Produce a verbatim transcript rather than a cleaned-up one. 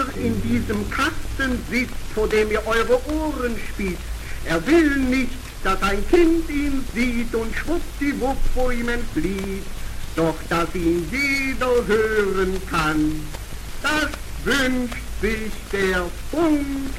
in diesem Kasten sitzt, vor dem ihr eure Ohren spitzt. Er will nicht, dass ein Kind ihn sieht und schwuppdiwupp vor ihm entflieht. Doch dass ihn jeder hören kann, das wünscht sich der Funk.